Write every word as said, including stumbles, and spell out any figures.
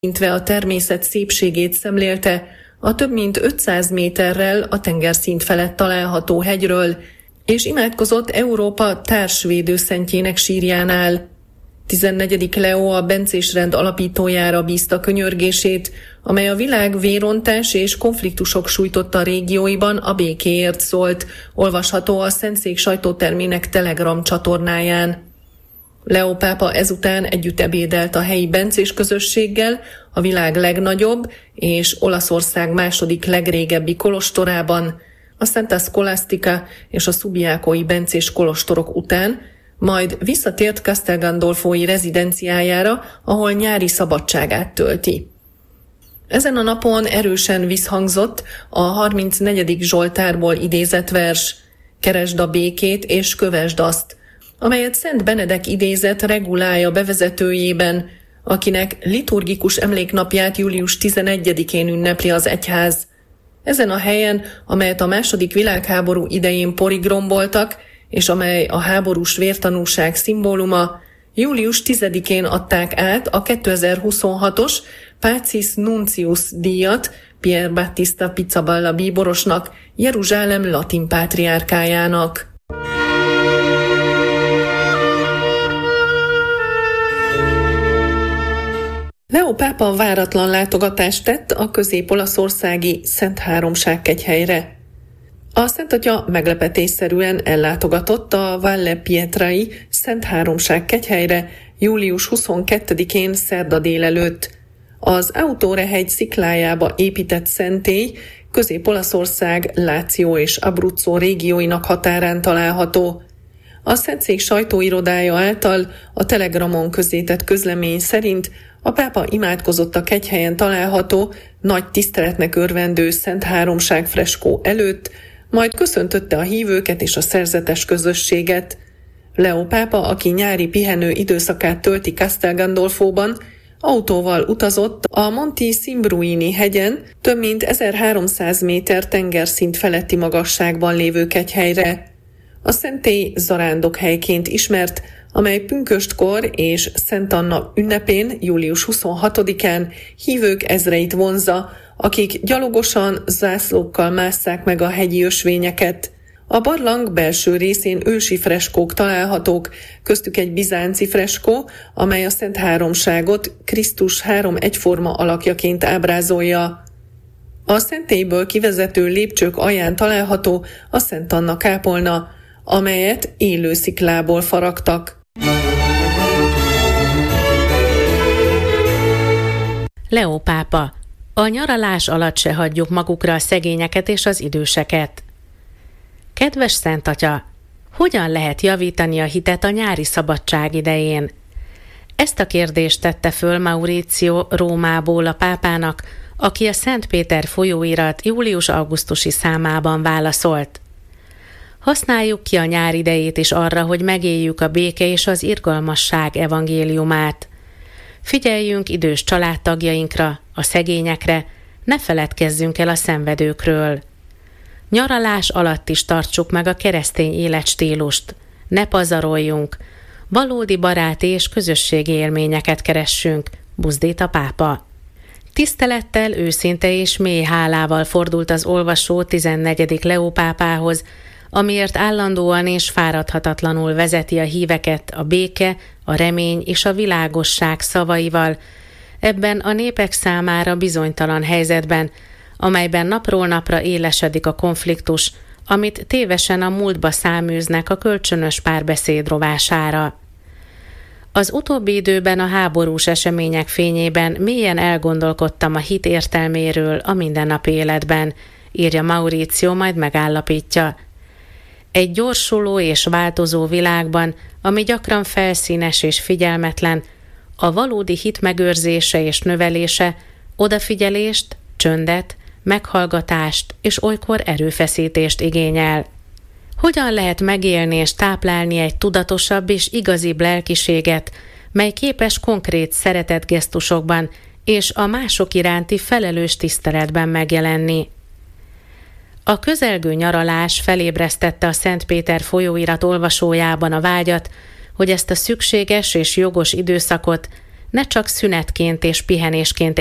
tekintve a természet szépségét szemlélte a több mint ötszáz méterrel a tengerszint felett található hegyről, és imádkozott Európa társvédőszentjének sírjánál. tizennegyedik Leó a bencésrend alapítójára bízta könyörgését, amely a világ vérontás és konfliktusok sújtotta régióiban a békéért szólt, olvasható a Szentszék sajtótermének Telegram csatornáján. Leó pápa ezután együtt ebédelt a helyi bencés közösséggel a világ legnagyobb és Olaszország második legrégebbi kolostorában, a Santa Scholastica és a Subiacói bencés kolostorok után, majd visszatért Castel Gandolfói rezidenciájára, ahol nyári szabadságát tölti. Ezen a napon erősen visszhangzott a harmincnegyedik Zsoltárból idézett vers, keresd a békét és kövesd azt, amelyet Szent Benedek idézett regulája bevezetőjében, akinek liturgikus emléknapját július tizenegyedikén ünnepli az egyház. Ezen a helyen, amelyet a második világháború idején porig romboltak, és amely a háborús vértanúság szimbóluma, július tizedikén adták át a kétezer-huszonhatos Pacis Nuncius díjat Pier Battista Pizzaballa bíborosnak, Jeruzsálem latin pátriárkájának. Leó pápa váratlan látogatást tett a közép-olaszországi Szent Háromság kegyhelyre. A Szent Atya meglepetésszerűen ellátogatott a Valle Pietrai Szent Háromság kegyhelyre július huszonkettedikén szerda délelőtt. Az Autore-hegy sziklájába épített szentély Közép-Olaszország Láció és Abruzzo régióinak határán található. A Szentszék sajtóirodája által a Telegramon közzétett közlemény szerint a pápa imádkozott a kegyhelyen található, nagy tiszteletnek örvendő Szent Háromság freskó előtt, majd köszöntötte a hívőket és a szerzetes közösséget. Leó pápa, aki nyári pihenő időszakát tölti Castel Gandolfóban, autóval utazott a Monti Simbruini hegyen, több mint ezerháromszáz méter tengerszint feletti magasságban lévő kegyhelyre. A szentély zarándokhelyként ismert, amely pünköstkor és Szent Anna ünnepén, július huszonhatodikán hívők ezreit vonzza, akik gyalogosan, zászlókkal másszák meg a hegyi ösvényeket. A barlang belső részén ősi freskók találhatók, köztük egy bizánci freskó, amely a Szent Háromságot Krisztus három egyforma alakjaként ábrázolja. A szentélyből kivezető lépcsők alján található a Szent Anna kápolna, amelyet élő sziklából faragtak. Leó pápa: a nyaralás alatt se hagyjuk magukra a szegényeket és az időseket. Kedves Szent Atya, hogyan lehet javítani a hitet a nyári szabadság idején? Ezt a kérdést tette föl Mauricio Rómából a pápának, aki a Szent Péter folyóirat július-augusztusi számában válaszolt. Használjuk ki a nyár idejét is arra, hogy megéljük a béke és az irgalmasság evangéliumát. Figyeljünk idős családtagjainkra, a szegényekre, ne feledkezzünk el a szenvedőkről. Nyaralás alatt is tartsuk meg a keresztény életstílust, ne pazaroljunk, valódi baráti és közösségi élményeket keressünk, buzdít a pápa. Tisztelettel, őszinte és mély hálával fordult az olvasó tizennegyedik Leó pápához, amiért állandóan és fáradhatatlanul vezeti a híveket a béke, a remény és a világosság szavaival, ebben a népek számára bizonytalan helyzetben, amelyben napról napra élesedik a konfliktus, amit tévesen a múltba száműznek a kölcsönös párbeszéd rovására. Az utóbbi időben a háborús események fényében mélyen elgondolkodtam a hit értelméről a mindennapi életben, írja Mauricio, majd megállapítja. Egy gyorsuló és változó világban, ami gyakran felszínes és figyelmetlen, a valódi hit megőrzése és növelése odafigyelést, csöndet, meghallgatást és olykor erőfeszítést igényel. Hogyan lehet megélni és táplálni egy tudatosabb és igazibb lelkiséget, mely képes konkrét szeretetgesztusokban és a mások iránti felelős tiszteletben megjelenni? A közelgő nyaralás felébresztette a Szent Péter folyóirat olvasójában a vágyat, hogy ezt a szükséges és jogos időszakot ne csak szünetként és pihenésként